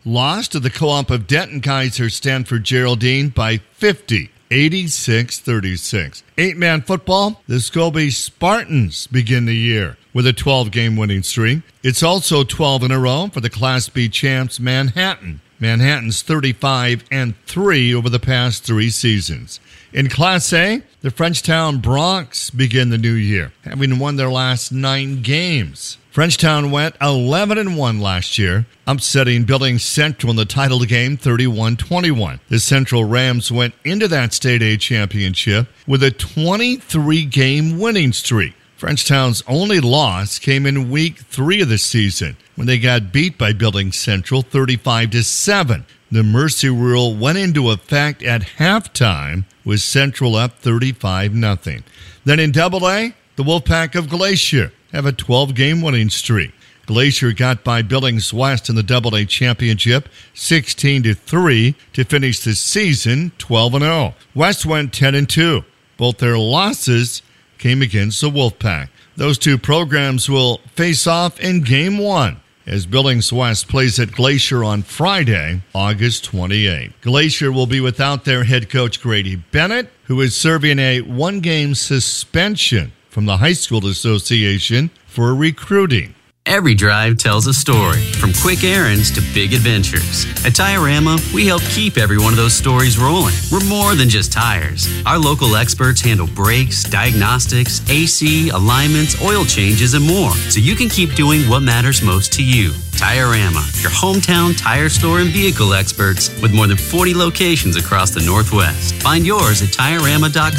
lost to the Co-op of Denton Kaiser Stanford Geraldine by 50. 86-36. 8-man football, the Scobie Spartans begin the year with a 12-game winning streak. It's also 12 in a row for the Class B champs Manhattan. Manhattan's 35-3 over the past 3 seasons. In Class A, the Frenchtown Broncs begin the new year, having won their last 9 games. Frenchtown went 11-1 last year, upsetting Billings Central in the title game 31-21. The Central Rams went into that State A championship with a 23-game winning streak. Frenchtown's only loss came in Week 3 of the season when they got beat by Billings Central 35-7. The Mercy Rule went into effect at halftime with Central up 35-0. Then in AA, the Wolfpack of Glacier have a 12-game winning streak. Glacier got by Billings West in the AA championship 16-3 to finish the season 12-0. West went 10-2. Both their losses came against the Wolfpack. Those two programs will face off in Game 1 as Billings West plays at Glacier on Friday, August 28. Glacier will be without their head coach Grady Bennett, who is serving a 1-game suspension from the High School Association for recruiting. Every drive tells a story, from quick errands to big adventures. At Tire-Rama, we help keep every one of those stories rolling. We're more than just tires. Our local experts handle brakes, diagnostics, AC, alignments, oil changes, and more, so you can keep doing what matters most to you. Tire-Rama, your hometown tire store and vehicle experts with more than 40 locations across the Northwest. Find yours at TireRama.com.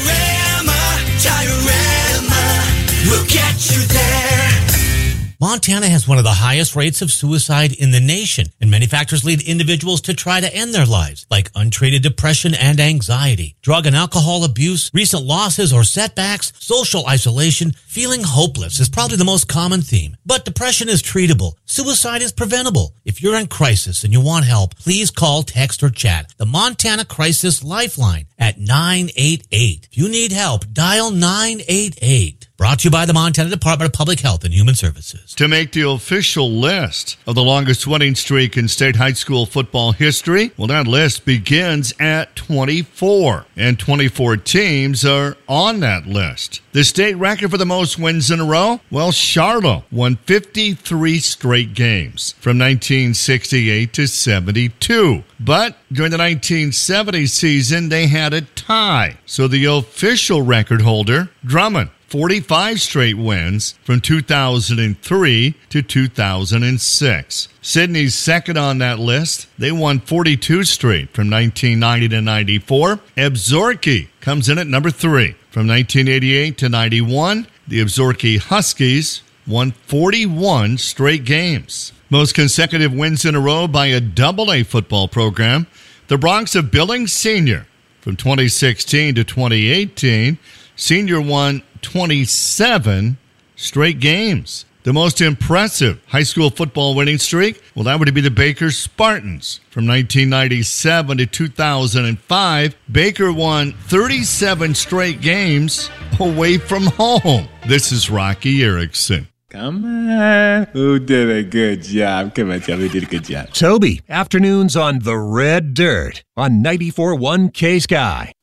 Tire-Rama, we'll get you there. Montana has one of the highest rates of suicide in the nation, and many factors lead individuals to try to end their lives, like untreated depression and anxiety, drug and alcohol abuse, recent losses or setbacks, social isolation. Feeling hopeless is probably the most common theme. But depression is treatable. Suicide is preventable. If you're in crisis and you want help, please call, text, or chat the Montana Crisis Lifeline at 988. If you need help, dial 988. Brought to you by the Montana Department of Public Health and Human Services. To make the official list of the longest winning streak in state high school football history, well, that list begins at 24, and 24 teams are on that list. The state record for the most wins in a row? Well, Charlotte won 53 straight games from 1968 to 72. But during the 1970 season, they had a tie. So the official record holder, Drummond, 45 straight wins from 2003 to 2006. Sydney's second on that list. They won 42 straight from 1990 to 94. Absaroka comes in at number 3. From 1988 to 91, the Absaroka Huskies won 41 straight games. Most consecutive wins in a row by a AA football program. The Broncs of Billings Senior. From 2016 to 2018, Senior won 27 straight games. The most impressive high school football winning streak, well, that would be the Baker Spartans. From 1997 to 2005, Baker won 37 straight games away from home. This is Rocky Erickson. Come on. Who did a good job? Come on, tell me who did a good job. Toby, afternoons on The Red Dirt on 94.1 K-Sky.